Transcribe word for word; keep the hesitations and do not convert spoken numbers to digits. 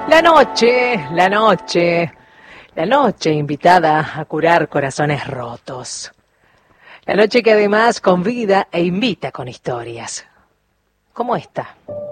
La noche, la noche, la noche invitada a curar corazones rotos. La noche que además convida e invita con historias. Como esta.